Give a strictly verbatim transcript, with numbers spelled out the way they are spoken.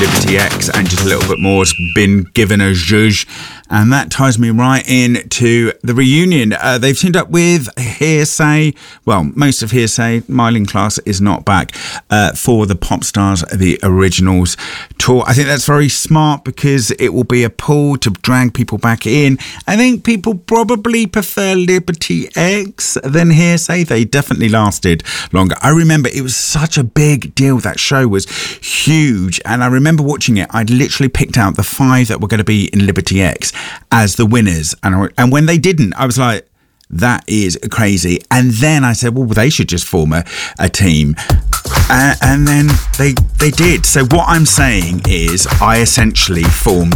Liberty X, and just a little bit more has been given a zhuzh. And that ties me right in to the reunion. Uh, they've teamed up with Hearsay. Well, most of Hearsay. Myling Class is not back uh, for the Pop Stars, the Originals tour. I think that's very smart because it will be a pull to drag people back in. I think people probably prefer Liberty X than Hearsay. They definitely lasted longer. I remember it was such a big deal. That show was huge. And I remember watching it. I'd literally picked out the five that were going to be in Liberty X as the winners, and I, and when they didn't, I was like, that is crazy. And then I said, well, they should just form a, a team, uh, and then they they did. So what I'm saying is I essentially formed